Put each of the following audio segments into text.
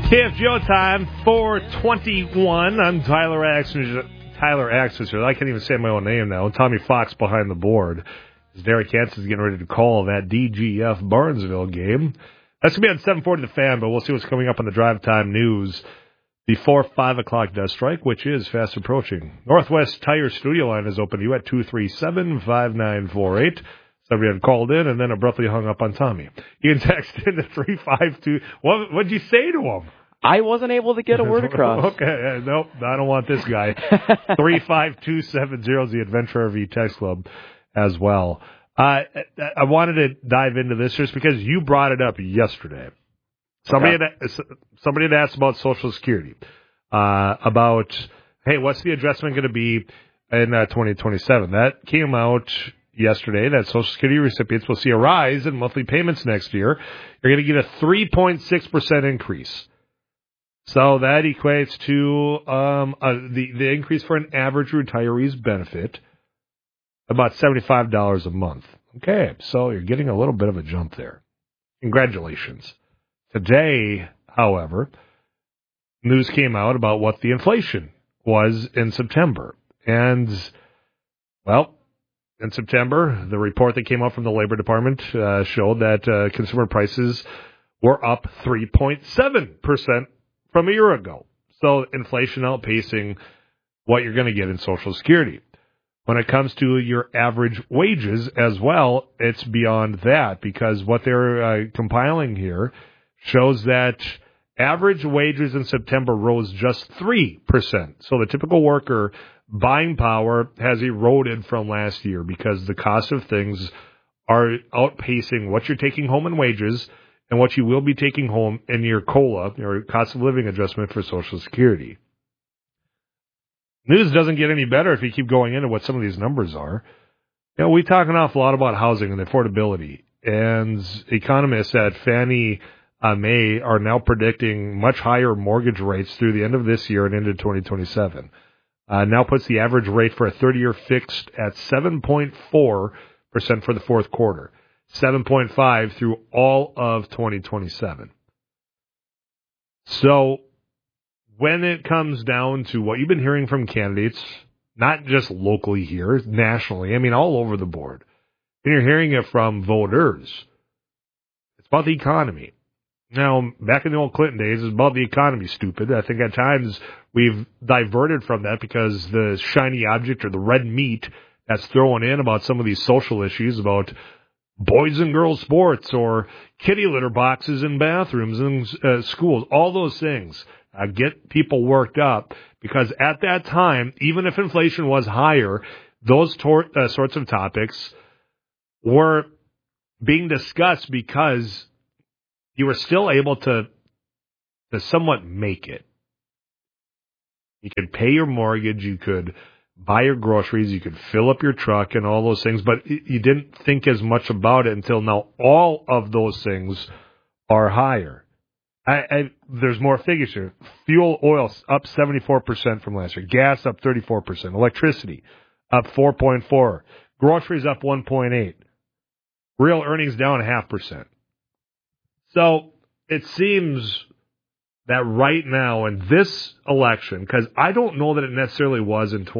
KFGO time, 4:21. I'm Tyler Axis. I can't even say my own name now. Tommy Fox behind the board. As Derek Hansen's getting ready to call that DGF Barnesville game. That's going to be on 740 The Fan, but we'll see what's coming up on the drive time news before 5 o'clock does strike, which is fast approaching. Northwest Tire Studio line is open to you at 237-5948. Somebody had called in and then abruptly hung up on Tommy. You can text in to 352. What'd you say to him? I wasn't able to get a word across. Okay, nope, I don't want this guy. 35270 is the Adventure RV Text Club as well. I wanted to dive into this just because you brought it up yesterday. Somebody had asked about Social Security, about, hey, what's the adjustment going to be in 2027? That came out yesterday, that Social Security recipients will see a rise in monthly payments next year. You're going to get a 3.6% increase. So that equates to the increase for an average retiree's benefit, about $75 a month. Okay, so you're getting a little bit of a jump there. Congratulations. Today, however, news came out about what the inflation was in September. And, well, in September, the report that came out from the Labor Department showed that consumer prices were up 3.7% from a year ago. So inflation outpacing what you're going to get in Social Security. When it comes to your average wages as well, it's beyond that, because what they're compiling here shows that average wages in September rose just 3%. So the typical worker buying power has eroded from last year because the cost of things are outpacing what you're taking home in wages and what you will be taking home in your COLA, your cost of living adjustment for Social Security. News doesn't get any better if you keep going into what some of these numbers are. You know, we talk an awful lot about housing and affordability, and economists at Fannie Mae are now predicting much higher mortgage rates through the end of this year and into 2027. Now puts the average rate for a 30-year fixed at 7.4% for the fourth quarter. 7.5 through all of 2027. So when it comes down to what you've been hearing from candidates, not just locally here, nationally, I mean all over the board, and you're hearing it from voters, it's about the economy. Now, back in the old Clinton days, it's about the economy, stupid. I think at times we've diverted from that because the shiny object or the red meat that's thrown in about some of these social issues about boys and girls sports or kitty litter boxes in bathrooms and schools, all those things get people worked up because at that time, even if inflation was higher, those sorts of topics were being discussed because you were still able to somewhat make it. You could pay your mortgage, you could buy your groceries, you could fill up your truck and all those things, but you didn't think as much about it until now all of those things are higher. There's more figures here. Fuel oil up 74% from last year. Gas up 34%. Electricity up 4.4%. Groceries up 1.8%. Real earnings down 0.5%. So it seems that right now in this election, because I don't know that it necessarily was in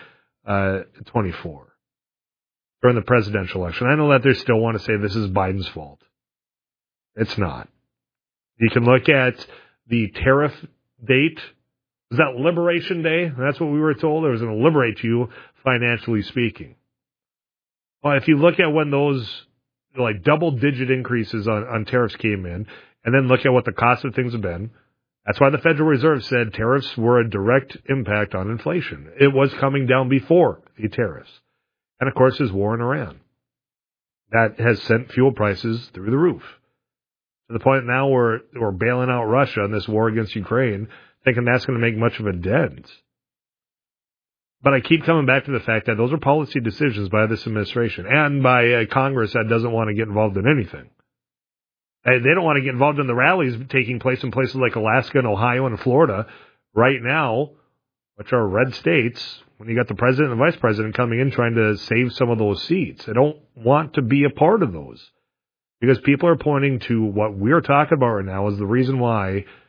2024 during the presidential election. I know that they still want to say this is Biden's fault. It's not. You can look at the tariff date. Was that Liberation Day? That's what we were told. It was going to liberate you financially speaking. Well, if you look at when those like double-digit increases on tariffs came in, and then look at what the cost of things have been, that's why the Federal Reserve said tariffs were a direct impact on inflation. It was coming down before the tariffs. And, of course, there's war in Iran. That has sent fuel prices through the roof. To the point now we're bailing out Russia in this war against Ukraine, thinking that's going to make much of a dent. But I keep coming back to the fact that those are policy decisions by this administration and by a Congress that doesn't want to get involved in anything. They don't want to get involved in the rallies taking place in places like Alaska and Ohio and Florida right now, which are red states, when you got the president and the vice president coming in trying to save some of those seats. They don't want to be a part of those because people are pointing to what we're talking about right now as the reason why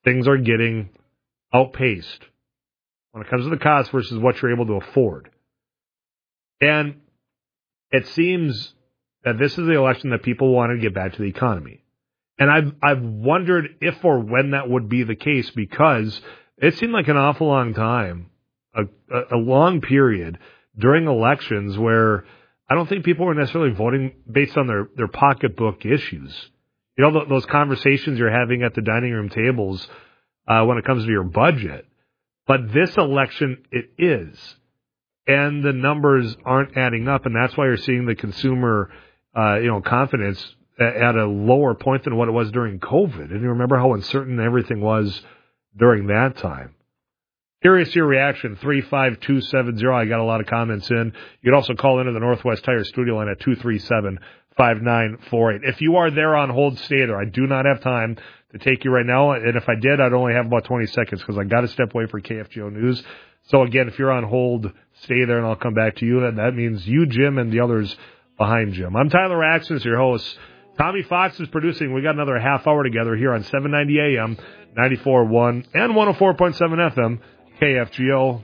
things are getting outpaced when it comes to the cost versus what you're able to afford. And it seems that this is the election that people want to get back to the economy. And I've wondered if or when that would be the case, because it seemed like an awful long time, a long period during elections where I don't think people were necessarily voting based on their pocketbook issues. You know, those conversations you're having at the dining room tables when it comes to your budget. But this election, it is. And the numbers aren't adding up, and that's why you're seeing the consumer confidence at a lower point than what it was during COVID. And you remember how uncertain everything was during that time. Curious your reaction, 35270. I got a lot of comments in. You can also call into the Northwest Tire studio line at 237-5948. If you are there on hold, stay there. I do not have time to take you right now. And if I did, I'd only have about 20 seconds because I got to step away for KFGO News. So again, if you're on hold, stay there and I'll come back to you. And that means you, Jim, and the others behind Jim. I'm Tyler Axons, your host. Tommy Fox is producing. We got another half hour together here on 790 AM, 94.1 and 104.7 FM, KFGO.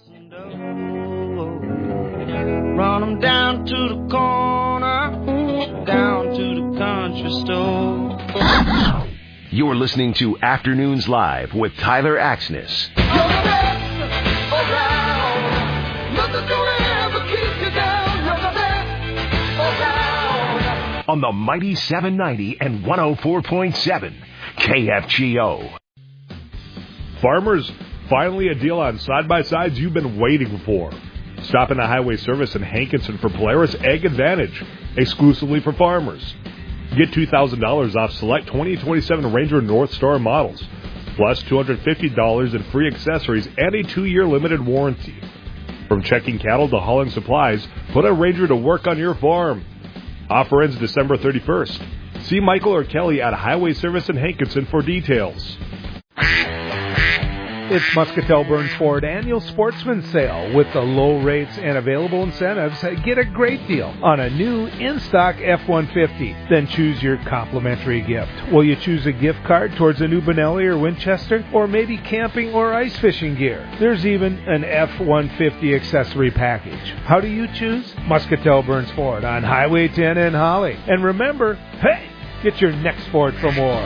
Run them down to the corner, down to the country store. You're listening to Afternoons Live with Tyler Axness. On the mighty 790 and 104.7 KFGO. Farmers, finally a deal on side-by-sides you've been waiting for. Stop in the Highway Service in Hankinson for Polaris Ag Advantage, exclusively for farmers. Get $2,000 off select 2027 Ranger North Star models, plus $250 in free accessories and a 2-year limited warranty. From checking cattle to hauling supplies, put a Ranger to work on your farm. Offer ends December 31st. See Michael or Kelly at Highway Service in Hankinson for details. It's Muscatel Burns Ford Annual Sportsman Sale. With the low rates and available incentives, get a great deal on a new in-stock F-150. Then choose your complimentary gift. Will you choose a gift card towards a new Benelli or Winchester? Or maybe camping or ice fishing gear? There's even an F-150 accessory package. How do you choose? Muscatel Burns Ford on Highway 10 in Holly. And remember, hey, get your next Ford for more.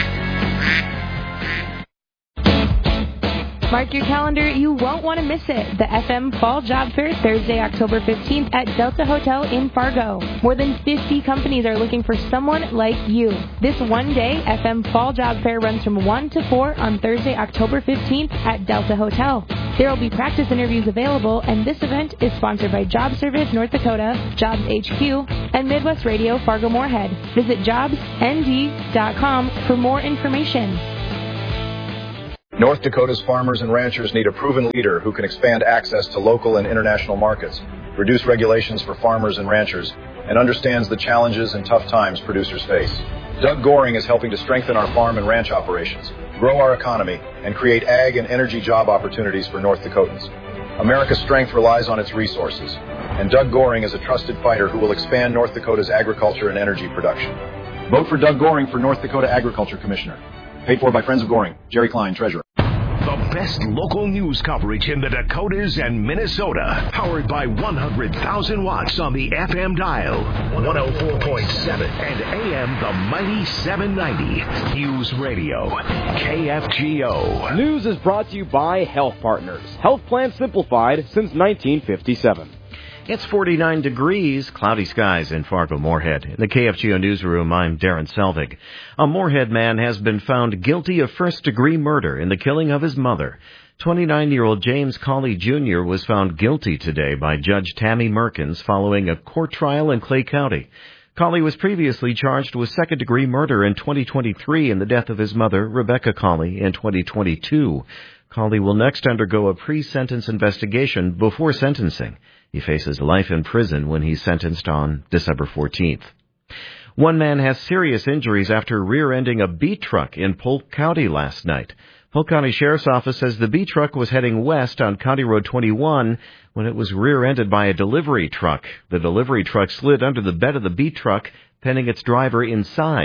Mark your calendar. You won't want to miss it. The FM Fall Job Fair, Thursday, October 15th at Delta Hotel in Fargo. More than 50 companies are looking for someone like you. This one-day FM Fall Job Fair runs from 1 to 4 on Thursday, October 15th at Delta Hotel. There will be practice interviews available, and this event is sponsored by Job Service North Dakota, Jobs HQ, and Midwest Radio Fargo-Moorhead. Visit jobsnd.com for more information. North Dakota's farmers and ranchers need a proven leader who can expand access to local and international markets, reduce regulations for farmers and ranchers, and understands the challenges and tough times producers face. Doug Goring is helping to strengthen our farm and ranch operations, grow our economy, and create ag and energy job opportunities for North Dakotans. America's strength relies on its resources, and Doug Goring is a trusted fighter who will expand North Dakota's agriculture and energy production. Vote for Doug Goring for North Dakota Agriculture Commissioner. Paid for by Friends of Goring. Jerry Klein, Treasurer. The best local news coverage in the Dakotas and Minnesota. Powered by 100,000 watts on the FM dial. 104.7 and AM the mighty 790. News Radio. KFGO. News is brought to you by Health Partners. Health Plan Simplified since 1957. It's 49 degrees, cloudy skies in Fargo-Moorhead. In the KFGO newsroom, I'm Darren Selvig. A Moorhead man has been found guilty of first-degree murder in the killing of his mother. 29-year-old James Cawley Jr. was found guilty today by Judge Tammy Merkins following a court trial in Clay County. Cawley was previously charged with second-degree murder in 2023 in the death of his mother, Rebecca Cawley, in 2022. Cawley will next undergo a pre-sentence investigation before sentencing. He faces life in prison when he's sentenced on December 14th. One man has serious injuries after rear-ending a beet truck in Polk County last night. Polk County Sheriff's Office says the beet truck was heading west on County Road 21 when it was rear-ended by a delivery truck. The delivery truck slid under the bed of the beet truck, pinning its driver inside.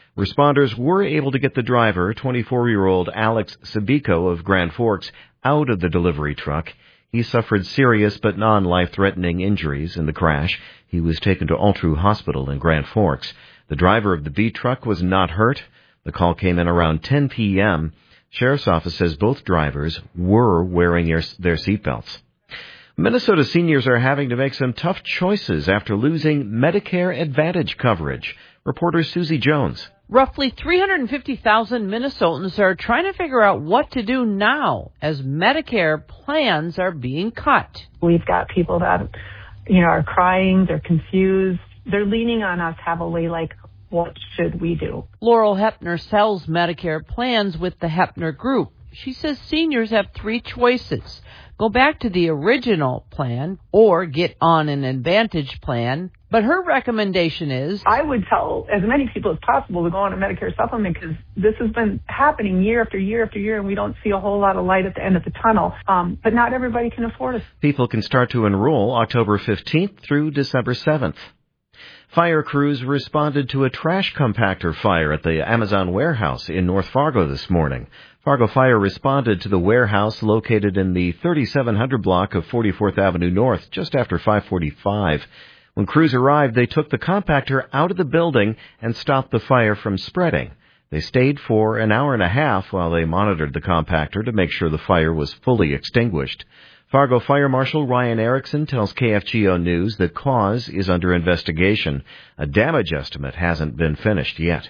Responders were able to get the driver, 24-year-old Alex Sabico of Grand Forks, out of the delivery truck. He suffered serious but non-life-threatening injuries in the crash. He was taken to Altru Hospital in Grand Forks. The driver of the B truck was not hurt. The call came in around 10 p.m. Sheriff's Office says both drivers were wearing their seatbelts. Minnesota seniors are having to make some tough choices after losing Medicare Advantage coverage. Reporter Susie Jones. Roughly 350,000 Minnesotans are trying to figure out what to do now as Medicare plans are being cut. We've got people that, are crying, they're confused, they're leaning on us heavily, like, what should we do? Laurel Hepner sells Medicare plans with the Hepner Group. She says seniors have three choices. Go back to the original plan or get on an Advantage plan. But her recommendation is, I would tell as many people as possible to go on a Medicare supplement because this has been happening year after year after year, and we don't see a whole lot of light at the end of the tunnel. But not everybody can afford it. People can start to enroll October 15th through December 7th. Fire crews responded to a trash compactor fire at the Amazon warehouse in North Fargo this morning. Fargo Fire responded to the warehouse located in the 3700 block of 44th Avenue North just after 5:45. When crews arrived, they took the compactor out of the building and stopped the fire from spreading. They stayed for an hour and a half while they monitored the compactor to make sure the fire was fully extinguished. Fargo Fire Marshal Ryan Erickson tells KFGO News that cause is under investigation. A damage estimate hasn't been finished yet.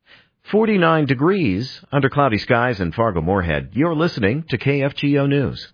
49 degrees under cloudy skies in Fargo-Moorhead. You're listening to KFGO News.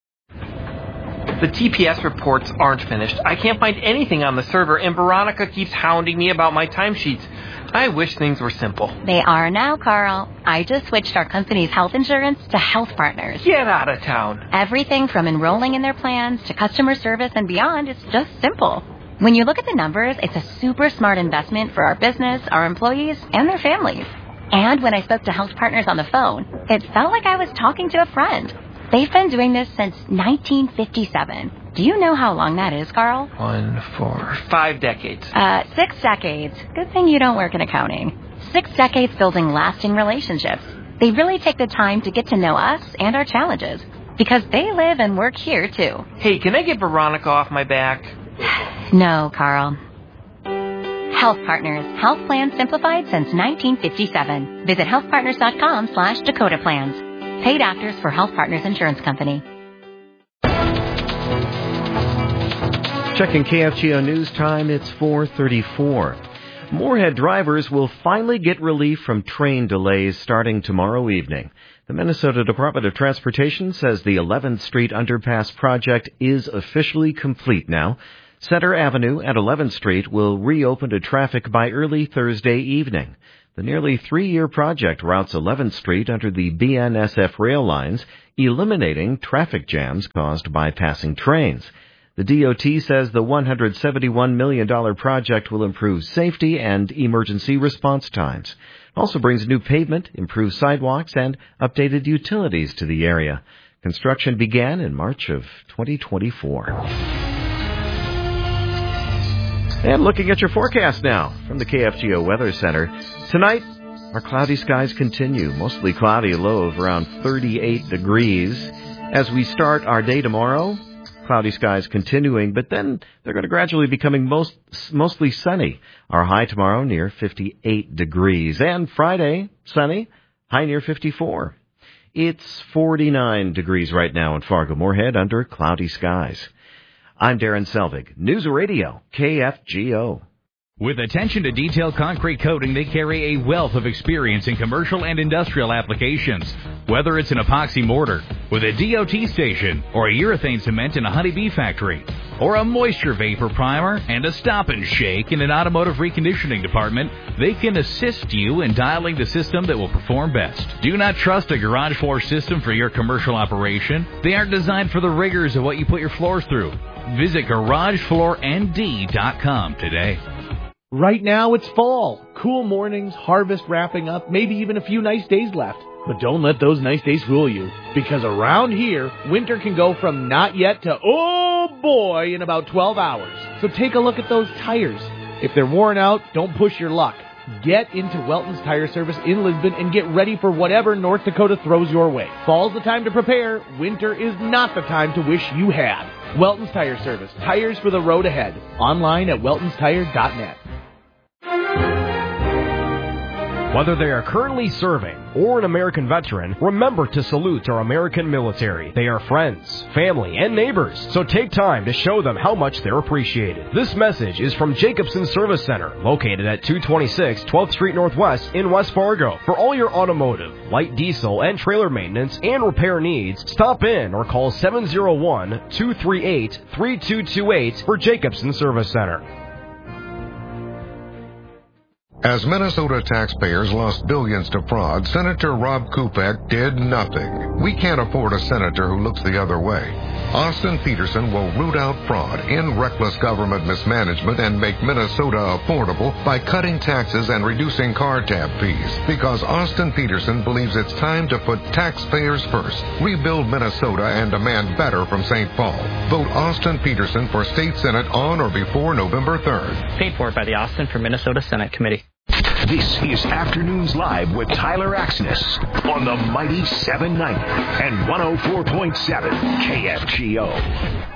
The TPS reports aren't finished. I can't find anything on the server, and Veronica keeps hounding me about my timesheets. I wish things were simple. They are now, Carl. I just switched our company's health insurance to Health Partners. Get out of town. Everything from enrolling in their plans to customer service and beyond is just simple. When you look at the numbers, it's a super smart investment for our business, our employees, and their families. And when I spoke to Health Partners on the phone, it felt like I was talking to a friend. They've been doing this since 1957. Do you know how long that is, Carl? 1, 4, 5 decades. 6 decades. Good thing you don't work in accounting. 6 decades building lasting relationships. They really take the time to get to know us and our challenges because they live and work here, too. Hey, can I get Veronica off my back? No, Carl. Health Partners. Health plans simplified since 1957. Visit healthpartners.com/Dakota Plans. Paid actors for Health Partners Insurance Company. Checking KFGO News Time, it's 4:34. Moorhead drivers will finally get relief from train delays starting tomorrow evening. The Minnesota Department of Transportation says the 11th Street Underpass project is officially complete now. Center Avenue at 11th Street will reopen to traffic by early Thursday evening. The nearly 3-year project routes 11th Street under the BNSF rail lines, eliminating traffic jams caused by passing trains. The DOT says the $171 million project will improve safety and emergency response times. It also brings new pavement, improved sidewalks, and updated utilities to the area. Construction began in March of 2024. And looking at your forecast now from the KFGO Weather Center. Tonight, our cloudy skies continue. Mostly cloudy, a low of around 38 degrees. As we start our day tomorrow, cloudy skies continuing, but then they're going to gradually becoming mostly sunny. Our high tomorrow near 58 degrees. And Friday, sunny, high near 54. It's 49 degrees right now in Fargo-Moorhead under cloudy skies. I'm Darren Selvig, News Radio, KFGO. With attention to detailed concrete coating, they carry a wealth of experience in commercial and industrial applications. Whether it's an epoxy mortar with a DOT station or a urethane cement in a honeybee factory or a moisture vapor primer and a stop and shake in an automotive reconditioning department, they can assist you in dialing the system that will perform best. Do not trust a garage floor system for your commercial operation. They aren't designed for the rigors of what you put your floors through. Visit GarageFloorND.com today. Right now it's fall. Cool mornings, harvest wrapping up, maybe even a few nice days left. But don't let those nice days fool you, because around here, winter can go from not yet to oh boy in about 12 hours. So take a look at those tires. If they're worn out, don't push your luck. Get into Welton's Tire Service in Lisbon and get ready for whatever North Dakota throws your way. Fall's the time to prepare. Winter is not the time to wish you had. Welton's Tire Service. Tires for the road ahead. Online at weltonstire.net. Whether they are currently serving or an American veteran, remember to salute our American military. They are friends, family, and neighbors, so take time to show them how much they're appreciated. This message is from Jacobson Service Center, located at 226 12th Street Northwest in West Fargo. For all your automotive, light diesel, and trailer maintenance and repair needs, stop in or call 701-238-3228 for Jacobson Service Center. As Minnesota taxpayers lost billions to fraud, Senator Rob Kupek did nothing. We can't afford a senator who looks the other way. Austin Peterson will root out fraud, end reckless government mismanagement, and make Minnesota affordable by cutting taxes and reducing car tab fees. Because Austin Peterson believes it's time to put taxpayers first. Rebuild Minnesota and demand better from St. Paul. Vote Austin Peterson for State Senate on or before November 3rd. Paid for by the Austin for Minnesota Senate Committee. This is Afternoons Live with Tyler Axness on the mighty 790 and 104.7 KFGO.